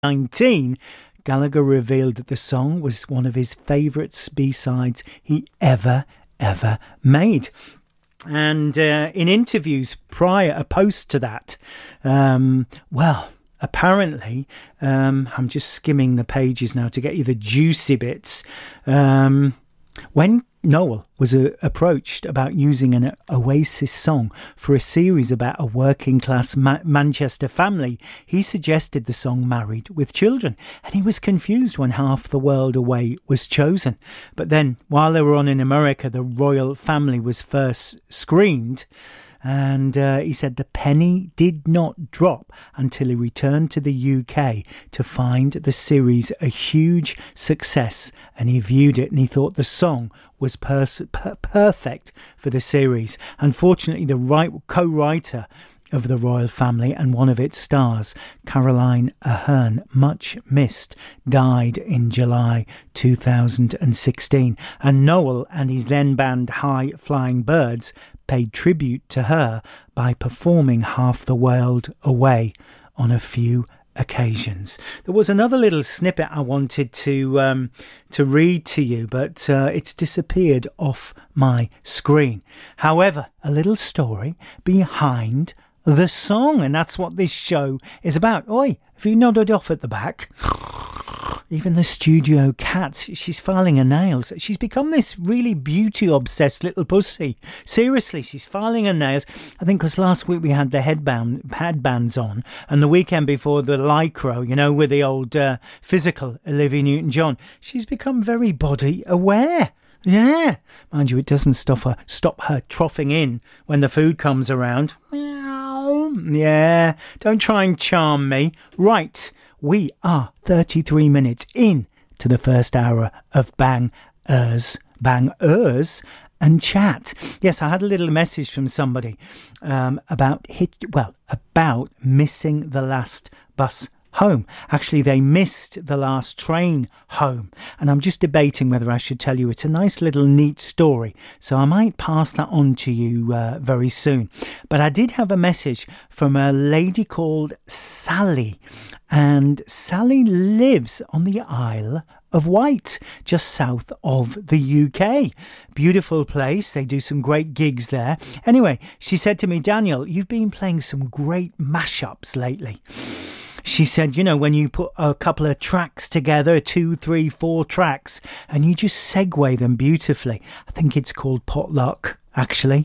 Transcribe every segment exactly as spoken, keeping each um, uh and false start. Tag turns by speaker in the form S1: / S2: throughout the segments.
S1: nineteen, Gallagher revealed that the song was one of his favourite B-sides he ever, ever made. And uh, in interviews prior, a post to that, um, well, apparently, um, I'm just skimming the pages now to get you the juicy bits. Um, when Noel was uh, approached about using an Oasis song for a series about a working-class Ma- Manchester family, he suggested the song Married with Children, and he was confused when Half the World Away was chosen. But then, while they were on in America, the royal family was first screened, and uh, he said the penny did not drop until he returned to the U K to find the series a huge success, and he viewed it and he thought the song was pers- per- perfect for the series. Unfortunately, the right co-writer of the royal family and one of its stars, Caroline Aherne, much missed, died in July two thousand sixteen, and Noel and his then band High Flying Birds paid tribute to her by performing Half the World Away on a few occasions. There was another little snippet I wanted to um, to read to you, but uh, it's disappeared off my screen. However, a little story behind the song, and that's what this show is about. Oi, have you nodded off at the back? Even the studio cat, she's filing her nails. She's become this really beauty-obsessed little pussy. Seriously, she's filing her nails. I think because last week we had the headband headbands on, and the weekend before the Lycra, you know, with the old uh, physical Olivia Newton-John. She's become very body-aware. Yeah. Mind you, it doesn't stop her, stop her troughing in when the food comes around. Yeah, don't try and charm me. Right. We are thirty-three minutes in to the first hour of Bangers, Bangers and Chat. Yes, I had a little message from somebody um, about hit, well, about missing the last bus home. Actually, they missed the last train home, and I'm just debating whether I should tell you. It's a nice little neat story, so I might pass that on to you uh, very soon. But I did have a message from a lady called Sally, and Sally lives on the Isle of Wight, just south of the U K. Beautiful place. They do some great gigs there. Anyway, she said to me, Daniel, you've been playing some great mashups lately. She said, you know, when you put a couple of tracks together, two, three, four tracks, and you just segue them beautifully. I think it's called potluck, actually.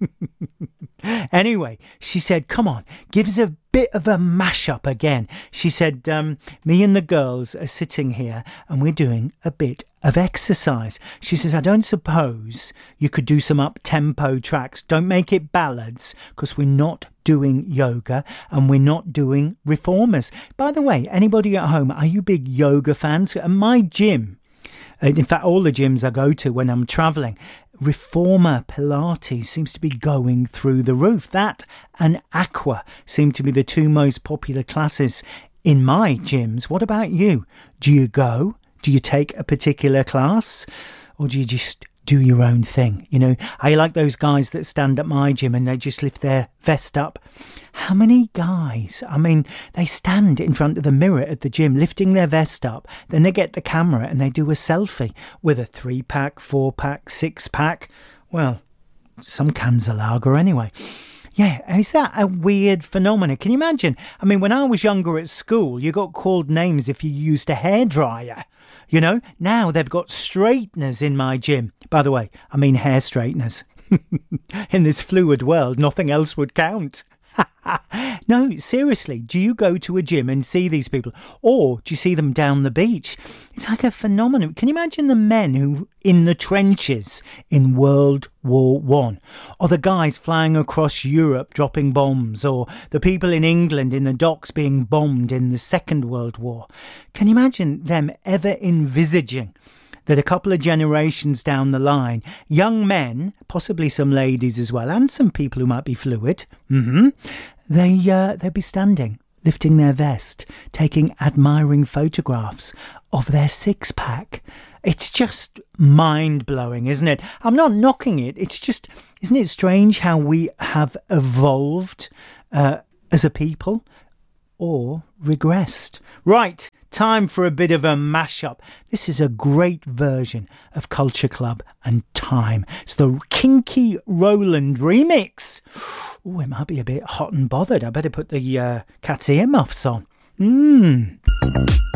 S1: Anyway, she said, come on, give us a bit of a mashup again. She said, um, me and the girls are sitting here and we're doing a bit of exercise. She says, I don't suppose you could do some up-tempo tracks. Don't make it ballads, because we're not doing yoga and we're not doing reformers. By the way, anybody at home, are you big yoga fans? At my gym, in fact, all the gyms I go to when I'm travelling, Reformer Pilates seems to be going through the roof. That and Aqua seem to be the two most popular classes in my gyms. What about you? Do you go? Do you take a particular class? Or do you just do your own thing? You know, I like those guys that stand at my gym and they just lift their vest up. How many guys? I mean, they stand in front of the mirror at the gym lifting their vest up, then they get the camera and they do a selfie with a three pack, four pack, six pack. Well, some cans of lager anyway. Yeah, is that a weird phenomenon? Can you imagine? I mean, when I was younger at school, you got called names if you used a hairdryer. You know, now they've got straighteners in my gym. By the way, I mean hair straighteners. In this fluid world, nothing else would count. No, seriously, do you go to a gym and see these people? Or do you see them down the beach? It's like a phenomenon. Can you imagine the men who in the trenches in World War One? Or the guys flying across Europe dropping bombs? Or the people in England in the docks being bombed in the Second World War? Can you imagine them ever envisaging that a couple of generations down the line, young men, possibly some ladies as well, and some people who might be fluid, mm-hmm, they, uh, they'd be standing, lifting their vest, taking admiring photographs of their six-pack. It's just mind-blowing, isn't it? I'm not knocking it. It's just, isn't it strange how we have evolved uh, as a people? or regressed. Right, time for a bit of a mashup. This is a great version of Culture Club and Time. It's the Kinky Roland remix. Oh, it might be a bit hot and bothered. I better put the uh, cat's earmuffs on. Mmm.